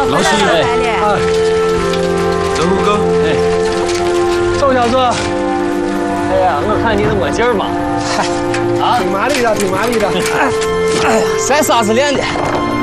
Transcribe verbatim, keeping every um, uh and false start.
老师来了。 哎，周虎哥，哎， 周小子， 哎呀，我看你都没劲儿嘛。 嗨，啊，挺麻利的，挺麻利的。 哎呀，晒啥子脸的？